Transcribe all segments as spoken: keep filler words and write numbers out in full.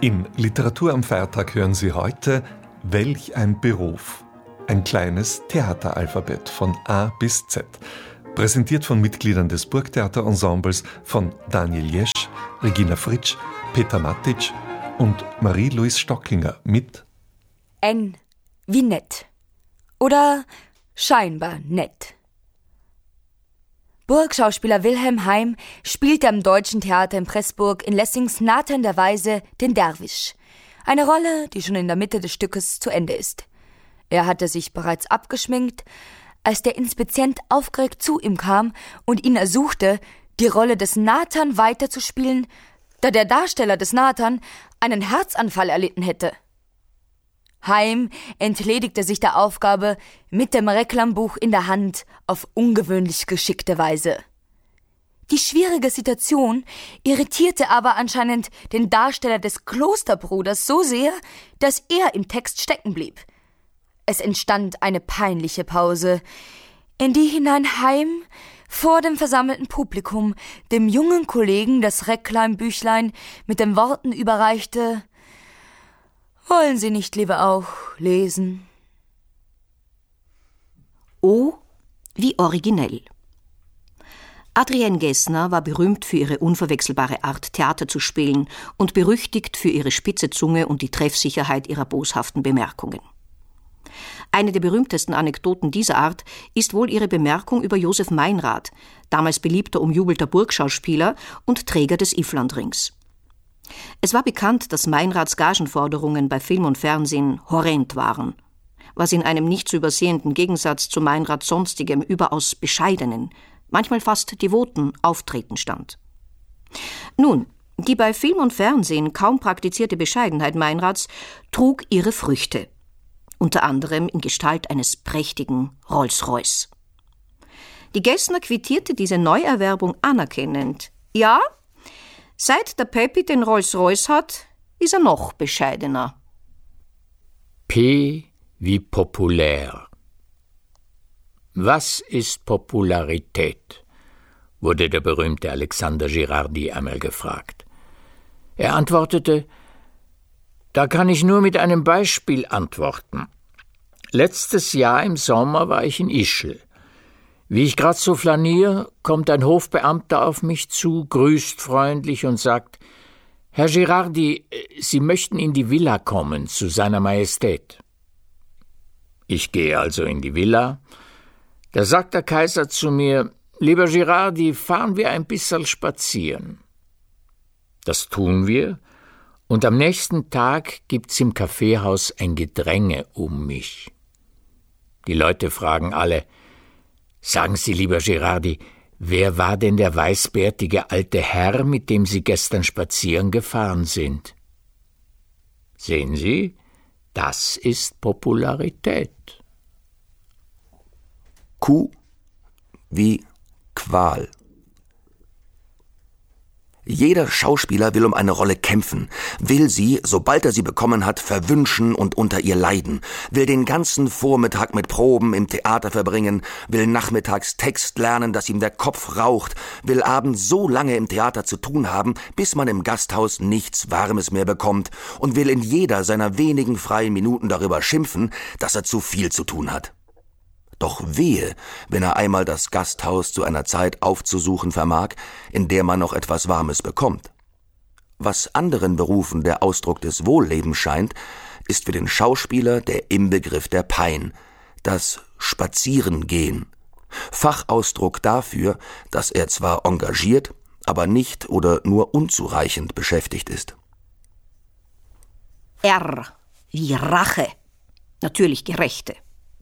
In Literatur am Feiertag hören Sie heute Welch ein Beruf? Ein kleines Theateralphabet von A bis Z. Präsentiert von Mitgliedern des Burgtheaterensembles von Daniel Jesch, Regina Fritsch, Peter Matic und Marie-Louise Stockinger mit N wie nett oder scheinbar nett. Burgschauspieler Wilhelm Heim spielte am Deutschen Theater in Pressburg in Lessings Nathan der Weise den Derwisch. Eine Rolle, die schon in der Mitte des Stückes zu Ende ist. Er hatte sich bereits abgeschminkt, als der Inspizient aufgeregt zu ihm kam und ihn ersuchte, die Rolle des Nathan weiterzuspielen, da der Darsteller des Nathan einen Herzanfall erlitten hätte. Heim entledigte sich der Aufgabe mit dem Reklambuch in der Hand auf ungewöhnlich geschickte Weise. Die schwierige Situation irritierte aber anscheinend den Darsteller des Klosterbruders so sehr, dass er im Text stecken blieb. Es entstand eine peinliche Pause, in die hinein Heim vor dem versammelten Publikum dem jungen Kollegen das Reklambüchlein mit den Worten überreichte: »Wollen Sie nicht lieber auch lesen?« O wie originell. Adrienne Gessner war berühmt für ihre unverwechselbare Art, Theater zu spielen und berüchtigt für ihre spitze Zunge und die Treffsicherheit ihrer boshaften Bemerkungen. Eine der berühmtesten Anekdoten dieser Art ist wohl ihre Bemerkung über Josef Meinrad, damals beliebter umjubelter Burgschauspieler und Träger des Ifflandrings. Es war bekannt, dass Meinrads Gagenforderungen bei Film und Fernsehen horrend waren, was in einem nicht zu übersehenden Gegensatz zu Meinrads sonstigem überaus bescheidenen, manchmal fast devoten Auftreten stand. Nun, die bei Film und Fernsehen kaum praktizierte Bescheidenheit Meinrads trug ihre Früchte, unter anderem in Gestalt eines prächtigen Rolls-Royce. Die Gessner quittierte diese Neuerwerbung anerkennend. Ja, seit der Peppi den Rolls-Royce hat, ist er noch bescheidener. P wie populär. Was ist Popularität? Wurde der berühmte Alexander Girardi einmal gefragt. Er antwortete: Da kann ich nur mit einem Beispiel antworten. Letztes Jahr im Sommer war ich in Ischl. Wie ich grad so flaniere, kommt ein Hofbeamter auf mich zu, grüßt freundlich und sagt: Herr Girardi, Sie möchten in die Villa kommen, zu seiner Majestät. Ich gehe also in die Villa. Da sagt der Kaiser zu mir: Lieber Girardi, fahren wir ein bisschen spazieren. Das tun wir, und am nächsten Tag gibt's im Kaffeehaus ein Gedränge um mich. Die Leute fragen alle: Sagen Sie, lieber Girardi, wer war denn der weißbärtige alte Herr, mit dem Sie gestern spazieren gefahren sind? Sehen Sie, das ist Popularität. Q wie Qual. Jeder Schauspieler will um eine Rolle kämpfen, will sie, sobald er sie bekommen hat, verwünschen und unter ihr leiden, will den ganzen Vormittag mit Proben im Theater verbringen, will nachmittags Text lernen, dass ihm der Kopf raucht, will abends so lange im Theater zu tun haben, bis man im Gasthaus nichts Warmes mehr bekommt und will in jeder seiner wenigen freien Minuten darüber schimpfen, dass er zu viel zu tun hat. Doch wehe, wenn er einmal das Gasthaus zu einer Zeit aufzusuchen vermag, in der man noch etwas Warmes bekommt. Was anderen Berufen der Ausdruck des Wohllebens scheint, ist für den Schauspieler der Inbegriff der Pein, das Spazierengehen. Fachausdruck dafür, dass er zwar engagiert, aber nicht oder nur unzureichend beschäftigt ist. R wie Rache, natürlich Gerechte.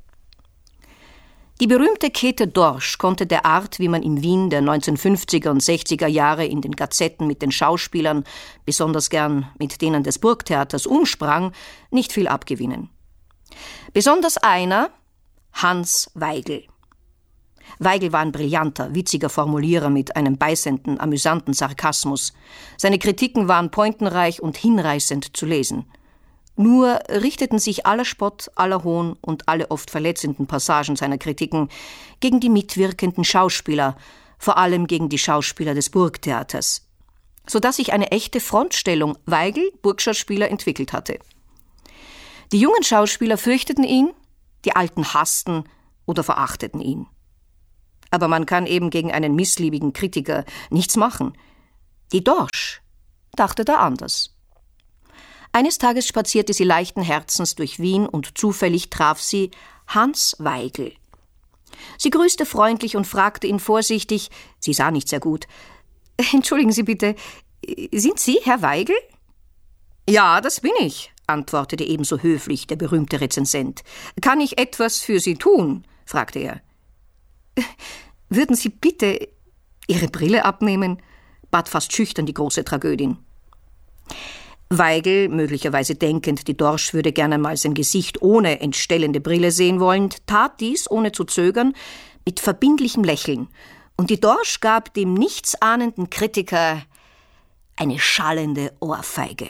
Die berühmte Käthe Dorsch konnte der Art, wie man in Wien der neunzehnhundertfünfziger und sechziger Jahre in den Gazetten mit den Schauspielern, besonders gern mit denen des Burgtheaters, umsprang, nicht viel abgewinnen. Besonders einer, Hans Weigel. Weigel war ein brillanter, witziger Formulierer mit einem beißenden, amüsanten Sarkasmus. Seine Kritiken waren pointenreich und hinreißend zu lesen. Nur richteten sich aller Spott, aller Hohn und alle oft verletzenden Passagen seiner Kritiken gegen die mitwirkenden Schauspieler, vor allem gegen die Schauspieler des Burgtheaters. sodass sich eine echte Frontstellung Weigl, Burgschauspieler, entwickelt hatte. Die jungen Schauspieler fürchteten ihn, die Alten hassten oder verachteten ihn. Aber man kann eben gegen einen missliebigen Kritiker nichts machen. Die Dorsch dachte da anders. Eines Tages spazierte sie leichten Herzens durch Wien und zufällig traf sie Hans Weigl. Sie grüßte freundlich und fragte ihn vorsichtig, sie sah nicht sehr gut: »Entschuldigen Sie bitte, sind Sie Herr Weigl?« »Ja, das bin ich«, antwortete ebenso höflich der berühmte Rezensent. »Kann ich etwas für Sie tun?« fragte er. »Würden Sie bitte Ihre Brille abnehmen?« bat fast schüchtern die große Tragödin. Weigl, möglicherweise denkend, die Dorsch würde gerne mal sein Gesicht ohne entstellende Brille sehen wollen, tat dies, ohne zu zögern, mit verbindlichem Lächeln, und die Dorsch gab dem nichtsahnenden Kritiker eine schallende Ohrfeige.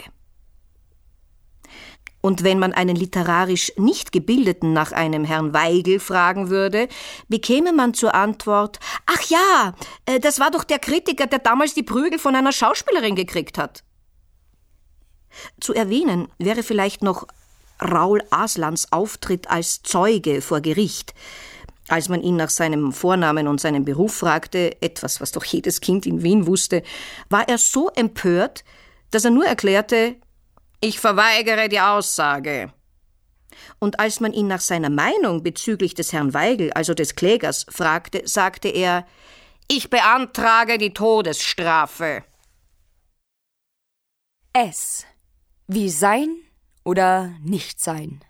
Und wenn man einen literarisch nicht Gebildeten nach einem Herrn Weigl fragen würde, bekäme man zur Antwort: »Ach ja, das war doch der Kritiker, der damals die Prügel von einer Schauspielerin gekriegt hat.« Zu erwähnen wäre vielleicht noch Raoul Aslans Auftritt als Zeuge vor Gericht. Als man ihn nach seinem Vornamen und seinem Beruf fragte, etwas, was doch jedes Kind in Wien wusste, war er so empört, dass er nur erklärte: »Ich verweigere die Aussage.« Und als man ihn nach seiner Meinung bezüglich des Herrn Weigl, also des Klägers, fragte, sagte er: »Ich beantrage die Todesstrafe.« S wie Sein oder Nichtsein.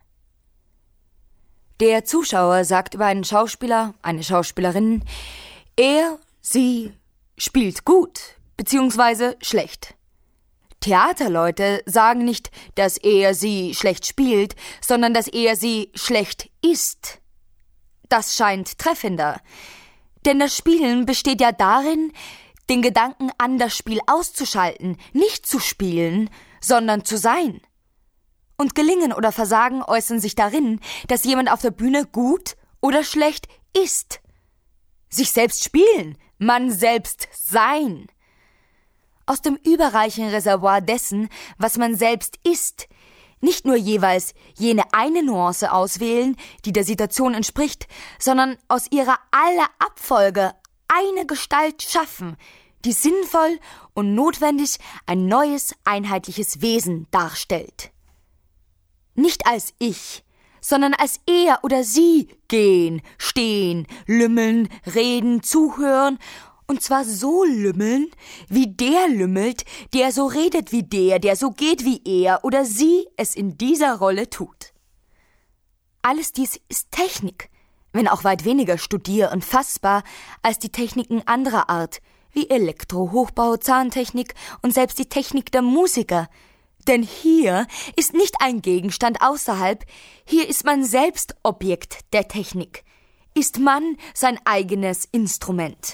Der Zuschauer sagt über einen Schauspieler, eine Schauspielerin: er, sie spielt gut bzw. schlecht. Theaterleute sagen nicht, dass er, sie schlecht spielt, sondern dass er, sie schlecht ist. Das scheint treffender, denn das Spielen besteht ja darin, den Gedanken an das Spiel auszuschalten, nicht zu spielen, sondern zu sein. Und Gelingen oder Versagen äußern sich darin, dass jemand auf der Bühne gut oder schlecht ist. Sich selbst spielen, man selbst sein. Aus dem überreichen Reservoir dessen, was man selbst ist, nicht nur jeweils jene eine Nuance auswählen, die der Situation entspricht, sondern aus ihrer aller Abfolge eine Gestalt schaffen, die sinnvoll und notwendig ein neues, einheitliches Wesen darstellt. Nicht als ich, sondern als er oder sie gehen, stehen, lümmeln, reden, zuhören, und zwar so lümmeln, wie der lümmelt, der so redet wie der, der so geht wie er oder sie es in dieser Rolle tut. Alles dies ist Technik, wenn auch weit weniger studier- und fassbar als die Techniken anderer Art, wie Elektro-, Hochbau-, Zahntechnik und selbst die Technik der Musiker. Denn hier ist nicht ein Gegenstand außerhalb, hier ist man selbst Objekt der Technik, ist man sein eigenes Instrument.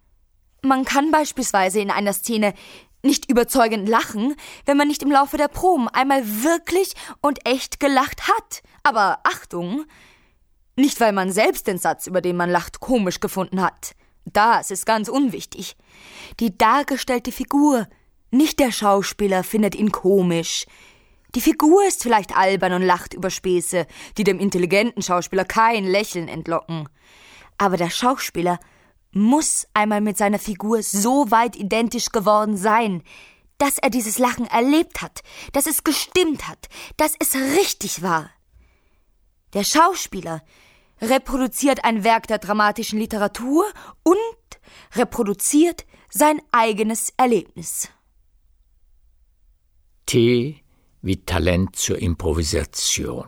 Man kann beispielsweise in einer Szene nicht überzeugend lachen, wenn man nicht im Laufe der Proben einmal wirklich und echt gelacht hat. Aber Achtung, nicht weil man selbst den Satz, über den man lacht, komisch gefunden hat. Das ist ganz unwichtig. Die dargestellte Figur, nicht der Schauspieler, findet ihn komisch. Die Figur ist vielleicht albern und lacht über Späße, die dem intelligenten Schauspieler kein Lächeln entlocken. Aber der Schauspieler muss einmal mit seiner Figur so weit identisch geworden sein, dass er dieses Lachen erlebt hat, dass es gestimmt hat, dass es richtig war. Der Schauspieler reproduziert ein Werk der dramatischen Literatur und reproduziert sein eigenes Erlebnis. T wie Talent zur Improvisation.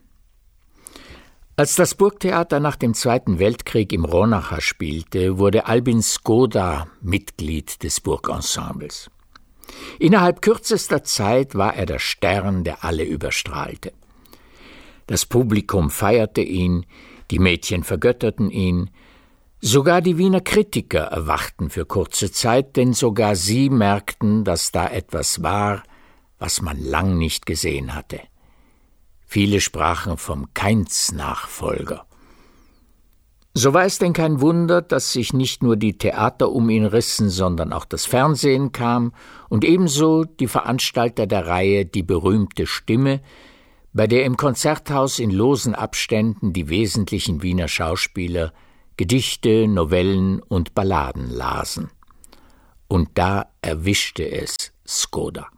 Als das Burgtheater nach dem Zweiten Weltkrieg im Ronacher spielte, wurde Albin Skoda Mitglied des Burgensembles. Innerhalb kürzester Zeit war er der Stern, der alle überstrahlte. Das Publikum feierte ihn, die Mädchen vergötterten ihn, sogar die Wiener Kritiker erwachten für kurze Zeit, denn sogar sie merkten, dass da etwas war, was man lang nicht gesehen hatte. Viele sprachen vom Kainz-Nachfolger. So war es denn kein Wunder, dass sich nicht nur die Theater um ihn rissen, sondern auch das Fernsehen kam und ebenso die Veranstalter der Reihe Die berühmte Stimme, bei der im Konzerthaus in losen Abständen die wesentlichen Wiener Schauspieler Gedichte, Novellen und Balladen lasen. Und da erwischte es Skoda.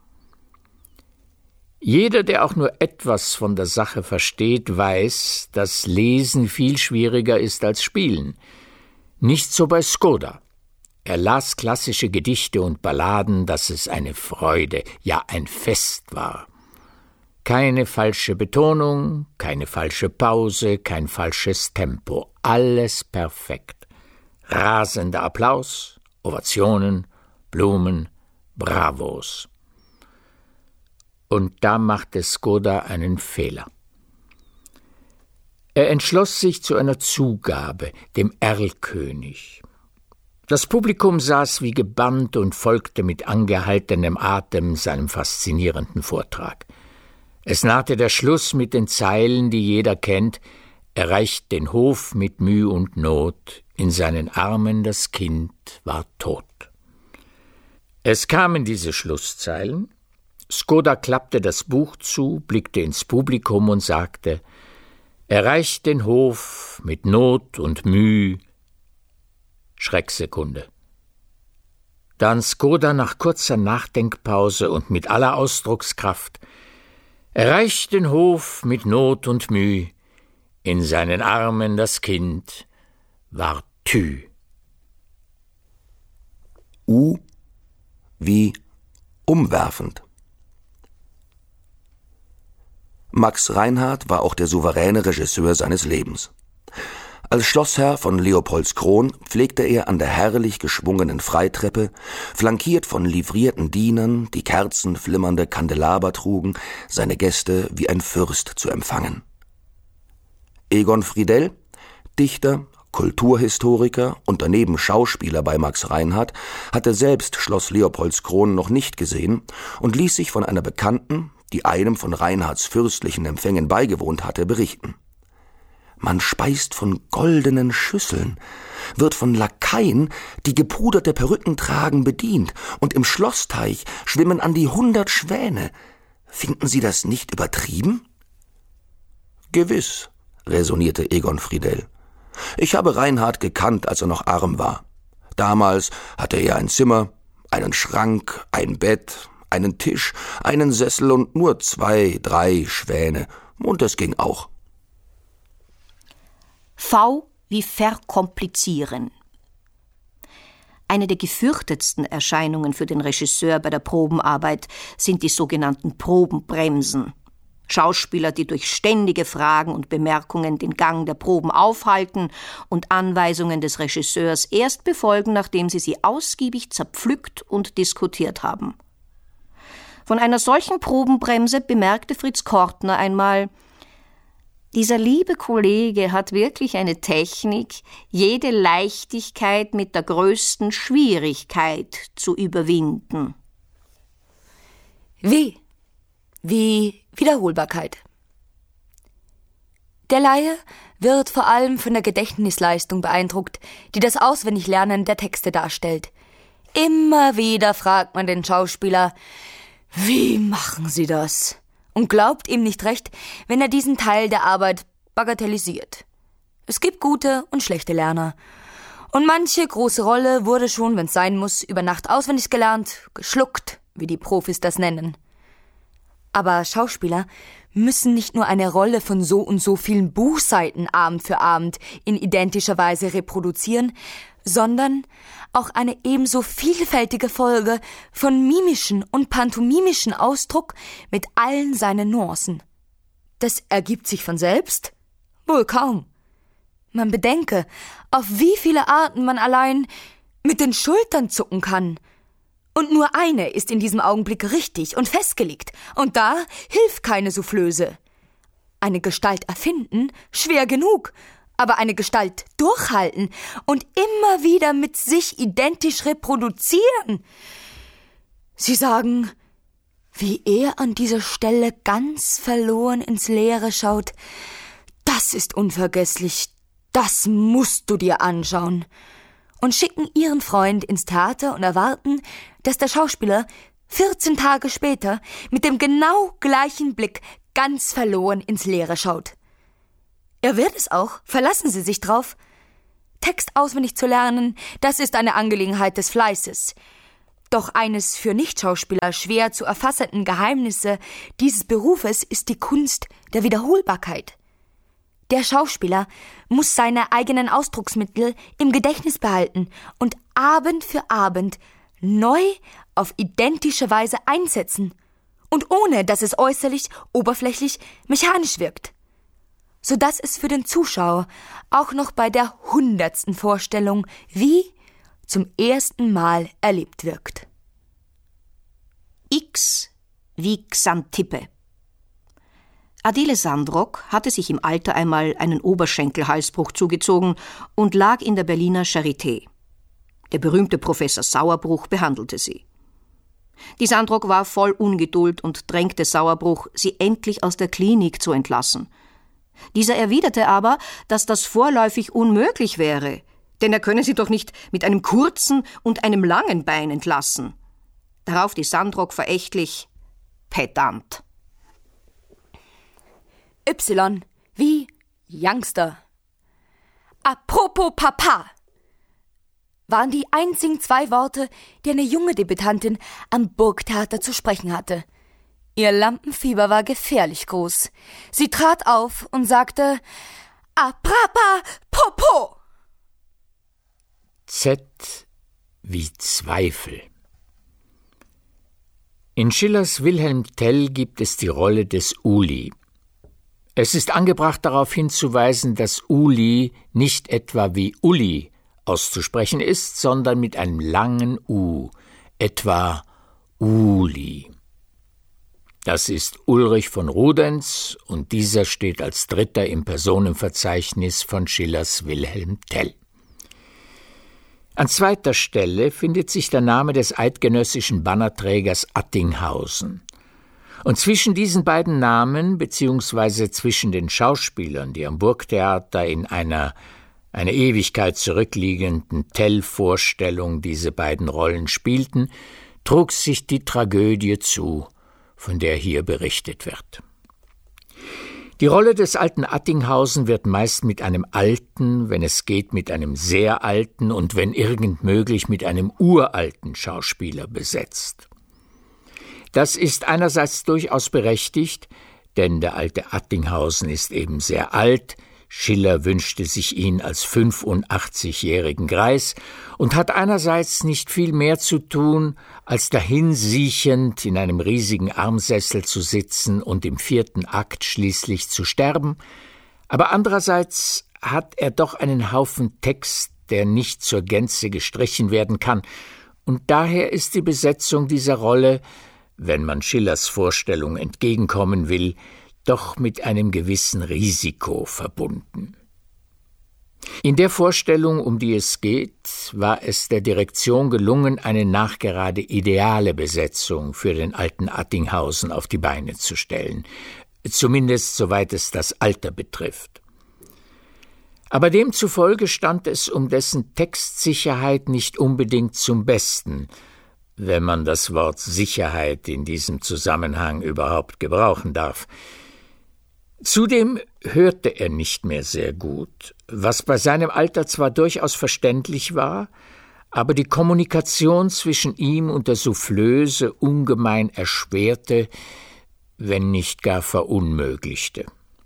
Jeder, der auch nur etwas von der Sache versteht, weiß, dass Lesen viel schwieriger ist als Spielen. Nicht so bei Skoda. Er las klassische Gedichte und Balladen, dass es eine Freude, ja ein Fest war. Keine falsche Betonung, keine falsche Pause, kein falsches Tempo, alles perfekt. Rasender Applaus, Ovationen, Blumen, Bravos. Und da machte Skoda einen Fehler. Er entschloss sich zu einer Zugabe, dem Erlkönig. Das Publikum saß wie gebannt und folgte mit angehaltenem Atem seinem faszinierenden Vortrag. Es nahte der Schluss mit den Zeilen, die jeder kennt: erreicht den Hof mit Müh und Not, in seinen Armen das Kind war tot. Es kamen diese Schlusszeilen. Skoda klappte das Buch zu, blickte ins Publikum und sagte: erreicht den Hof mit Not und Müh. Schrecksekunde. Dann Skoda nach kurzer Nachdenkpause und mit aller Ausdruckskraft: erreicht den Hof mit Not und Müh, in seinen Armen das Kind war tü. U wie umwerfend. Max Reinhardt war auch der souveräne Regisseur seines Lebens. Als Schlossherr von Leopoldskron pflegte er an der herrlich geschwungenen Freitreppe, flankiert von livrierten Dienern, die kerzenflimmernde Kandelaber trugen, seine Gäste wie ein Fürst zu empfangen. Egon Friedell, Dichter, Kulturhistoriker und daneben Schauspieler bei Max Reinhardt, hatte selbst Schloss Leopoldskron noch nicht gesehen und ließ sich von einer Bekannten, die einem von Reinhardts fürstlichen Empfängen beigewohnt hatte, berichten. Man speist von goldenen Schüsseln, wird von Lakaien, die gepuderte Perücken tragen, bedient, und im Schlossteich schwimmen an die hundert Schwäne. Finden Sie das nicht übertrieben? Gewiss, räsonierte Egon Friedell. Ich habe Reinhardt gekannt, als er noch arm war. Damals hatte er ein Zimmer, einen Schrank, ein Bett, einen Tisch, einen Sessel und nur zwei, drei Schwäne. Und es ging auch. V wie verkomplizieren. Eine der gefürchtetsten Erscheinungen für den Regisseur bei der Probenarbeit sind die sogenannten Probenbremsen. Schauspieler, die durch ständige Fragen und Bemerkungen den Gang der Proben aufhalten und Anweisungen des Regisseurs erst befolgen, nachdem sie sie ausgiebig zerpflückt und diskutiert haben. Von einer solchen Probenbremse bemerkte Fritz Kortner einmal: Dieser liebe Kollege hat wirklich eine Technik, jede Leichtigkeit mit der größten Schwierigkeit zu überwinden. Wie? Wie Wiederholbarkeit. Der Laie wird vor allem von der Gedächtnisleistung beeindruckt, die das Auswendiglernen der Texte darstellt. Immer wieder fragt man den Schauspieler: Wie machen Sie das? Und glaubt ihm nicht recht, wenn er diesen Teil der Arbeit bagatellisiert. Es gibt gute und schlechte Lerner. Und manche große Rolle wurde schon, wenn's sein muss, über Nacht auswendig gelernt, geschluckt, wie die Profis das nennen. Aber Schauspieler müssen nicht nur eine Rolle von so und so vielen Buchseiten Abend für Abend in identischer Weise reproduzieren, sondern auch eine ebenso vielfältige Folge von mimischen und pantomimischen Ausdruck mit allen seinen Nuancen. Das ergibt sich von selbst? Wohl kaum. Man bedenke, auf wie viele Arten man allein mit den Schultern zucken kann. Und nur eine ist in diesem Augenblick richtig und festgelegt, und da hilft keine Soufflöse. Eine Gestalt erfinden, schwer genug, aber eine Gestalt durchhalten und immer wieder mit sich identisch reproduzieren. Sie sagen, wie er an dieser Stelle ganz verloren ins Leere schaut, das ist unvergesslich, das musst du dir anschauen, und schicken ihren Freund ins Theater und erwarten, dass der Schauspieler vierzehn Tage später mit dem genau gleichen Blick ganz verloren ins Leere schaut. Er wird es auch, verlassen Sie sich drauf. Text auswendig zu lernen, das ist eine Angelegenheit des Fleißes. Doch eines für Nichtschauspieler schwer zu erfassenden Geheimnisse dieses Berufes ist die Kunst der Wiederholbarkeit. Der Schauspieler muss seine eigenen Ausdrucksmittel im Gedächtnis behalten und Abend für Abend neu auf identische Weise einsetzen und ohne, dass es äußerlich, oberflächlich, mechanisch wirkt, sodass es für den Zuschauer auch noch bei der hundertsten Vorstellung wie zum ersten Mal erlebt wirkt. X wie Xantippe. Adele Sandrock hatte sich im Alter einmal einen Oberschenkelhalsbruch zugezogen und lag in der Berliner Charité. Der berühmte Professor Sauerbruch behandelte sie. Die Sandrock war voll Ungeduld und drängte Sauerbruch, sie endlich aus der Klinik zu entlassen. Dieser erwiderte aber, dass das vorläufig unmöglich wäre, denn er könne sie doch nicht mit einem kurzen und einem langen Bein entlassen. Darauf die Sandrock verächtlich: Pedant. Y wie Youngster. Apropos Papa waren die einzigen zwei Worte, die eine junge Debütantin am Burgtheater zu sprechen hatte. Ihr Lampenfieber war gefährlich groß. Sie trat auf und sagte: Aprapa Popo. Z wie Zweifel. In Schillers Wilhelm Tell gibt es die Rolle des Uli. Es ist angebracht, darauf hinzuweisen, dass Uli nicht etwa wie Uli auszusprechen ist, sondern mit einem langen U, etwa Uli. Das ist Ulrich von Rudenz, und dieser steht als Dritter im Personenverzeichnis von Schillers Wilhelm Tell. An zweiter Stelle findet sich der Name des eidgenössischen Bannerträgers Attinghausen. Und zwischen diesen beiden Namen, beziehungsweise zwischen den Schauspielern, die am Burgtheater in einer eine Ewigkeit zurückliegenden Tell-Vorstellung diese beiden Rollen spielten, trug sich die Tragödie zu, von der hier berichtet wird. Die Rolle des alten Attinghausen wird meist mit einem alten, wenn es geht mit einem sehr alten und wenn irgend möglich mit einem uralten Schauspieler besetzt. Das ist einerseits durchaus berechtigt, denn der alte Attinghausen ist eben sehr alt, Schiller wünschte sich ihn als fünfundachtzigjährigen Greis und hat einerseits nicht viel mehr zu tun, als dahinsiechend in einem riesigen Armsessel zu sitzen und im vierten Akt schließlich zu sterben, aber andererseits hat er doch einen Haufen Text, der nicht zur Gänze gestrichen werden kann, und daher ist die Besetzung dieser Rolle, wenn man Schillers Vorstellung entgegenkommen will, doch mit einem gewissen Risiko verbunden. In der Vorstellung, um die es geht, war es der Direktion gelungen, eine nachgerade ideale Besetzung für den alten Attinghausen auf die Beine zu stellen, zumindest soweit es das Alter betrifft. Aber demzufolge stand es um dessen Textsicherheit nicht unbedingt zum Besten, wenn man das Wort Sicherheit in diesem Zusammenhang überhaupt gebrauchen darf. Zudem hörte er nicht mehr sehr gut, was bei seinem Alter zwar durchaus verständlich war, aber die Kommunikation zwischen ihm und der Soufflöse ungemein erschwerte, wenn nicht gar verunmöglichte.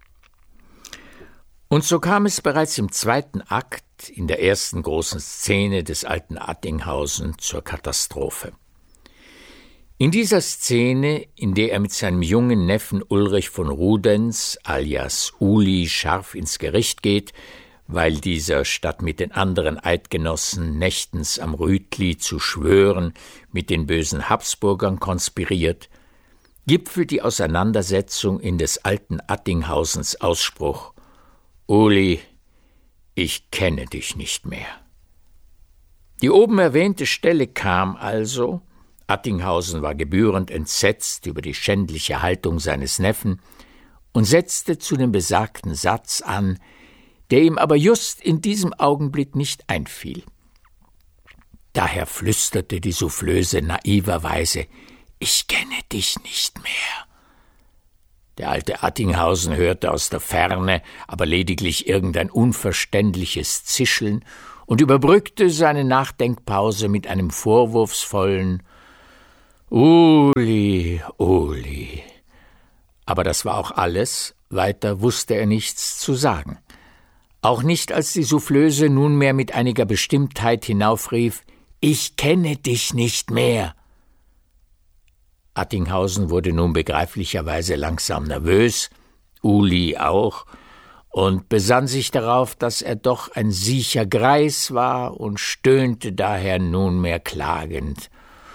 Und so kam es bereits im zweiten Akt, in der ersten großen Szene des alten Attinghausen, zur Katastrophe. In dieser Szene, in der er mit seinem jungen Neffen Ulrich von Rudenz alias Uli scharf ins Gericht geht, weil dieser statt mit den anderen Eidgenossen nächtens am Rütli zu schwören mit den bösen Habsburgern konspiriert, gipfelt die Auseinandersetzung in des alten Attinghausens Ausspruch: »Uli, ich kenne dich nicht mehr.« Die oben erwähnte Stelle kam also. Attinghausen war gebührend entsetzt über die schändliche Haltung seines Neffen und setzte zu dem besagten Satz an: der ihm aber just in diesem Augenblick nicht einfiel. Daher flüsterte die Soufflöse naiverweise: »Ich kenne dich nicht mehr.« Der alte Attinghausen hörte aus der Ferne aber lediglich irgendein unverständliches Zischeln und überbrückte seine Nachdenkpause mit einem vorwurfsvollen »Uli, Uli«. Aber das war auch alles, weiter wusste er nichts zu sagen. Auch nicht, als die Soufflöse nunmehr mit einiger Bestimmtheit hinaufrief: »Ich kenne dich nicht mehr.« Attinghausen wurde nun begreiflicherweise langsam nervös, Uli auch, und besann sich darauf, dass er doch ein siecher Greis war, und stöhnte daher nunmehr klagend: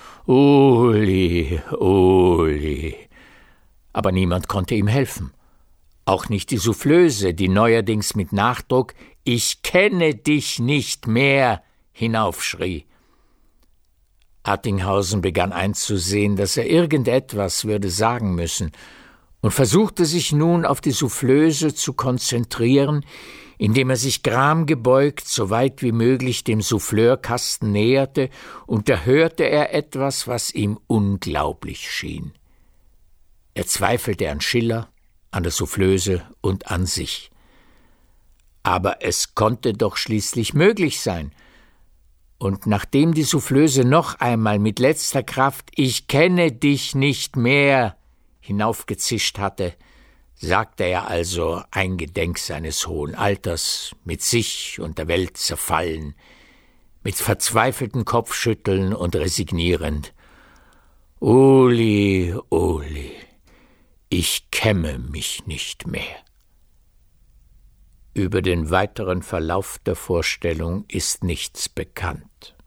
»Uli, Uli.« Aber niemand konnte ihm helfen. Auch nicht die Soufflöse, die neuerdings mit Nachdruck »Ich kenne dich nicht mehr« hinaufschrie. Attinghausen begann einzusehen, dass er irgendetwas würde sagen müssen, und versuchte sich nun auf die Soufflöse zu konzentrieren, indem er sich gramgebeugt so weit wie möglich dem Souffleurkasten näherte, und da hörte er etwas, was ihm unglaublich schien. Er zweifelte an Schiller, an der Soufflöse und an sich. Aber es konnte doch schließlich möglich sein. Und nachdem die Soufflöse noch einmal mit letzter Kraft »Ich kenne dich nicht mehr« hinaufgezischt hatte, sagte er also, eingedenk seines hohen Alters, mit sich und der Welt zerfallen, mit verzweifeltem Kopfschütteln und resignierend: »Uli, Uli, ich kämme mich nicht mehr.« Über den weiteren Verlauf der Vorstellung ist nichts bekannt.